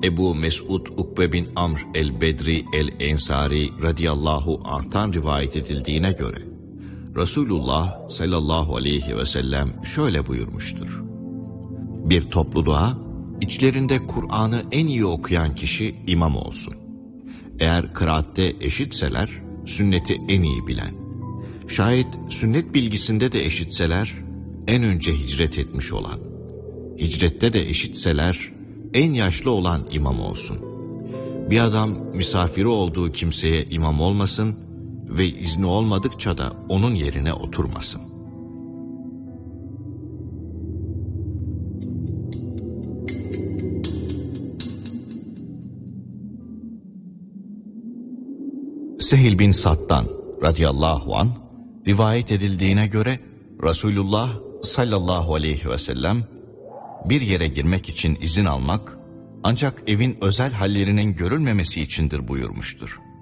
Ebu Mesud Ukbe bin Amr el-Bedri el-Ensari radıyallahu anh'tan rivayet edildiğine göre Resulullah sallallahu aleyhi ve sellem şöyle buyurmuştur: Bir topluluğa içlerinde Kur'an'ı en iyi okuyan kişi imam olsun. Eğer kıraatte eşitseler sünneti en iyi bilen. Şayet sünnet bilgisinde de eşitseler en önce hicret etmiş olan. Hicrette de eşitseler en yaşlı olan imam olsun. Bir adam misafiri olduğu kimseye imam olmasın ve izni olmadıkça da onun yerine oturmasın. Sehil bin Sad'dan radıyallahu anh rivayet edildiğine göre Resulullah sallallahu aleyhi ve sellem bir yere girmek için izin almak ancak evin özel hallerinin görülmemesi içindir buyurmuştur.